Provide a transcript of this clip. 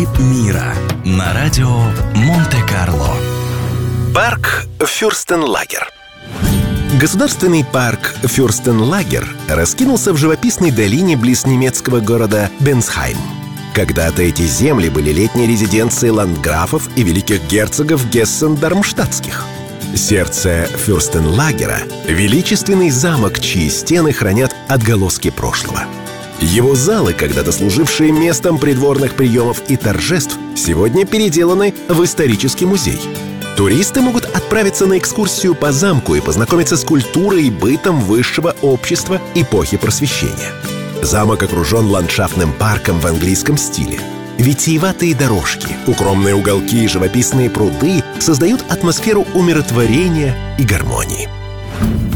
Звуки мира на радио Монте-Карло. Парк Фюрстенлагер. Государственный парк Фюрстенлагер раскинулся в живописной долине близ немецкого города Бенсхайм. Когда-то эти земли были летней резиденцией ландграфов и великих герцогов гессен-дармштадтских. Сердце Фюрстенлагера — величественный замок, чьи стены хранят отголоски прошлого. Его залы, когда-то служившие местом придворных приемов и торжеств, сегодня переделаны в исторический музей. Туристы могут отправиться на экскурсию по замку и познакомиться с культурой и бытом высшего общества эпохи Просвещения. Замок окружен ландшафтным парком в английском стиле. Витиеватые дорожки, укромные уголки и живописные пруды создают атмосферу умиротворения и гармонии.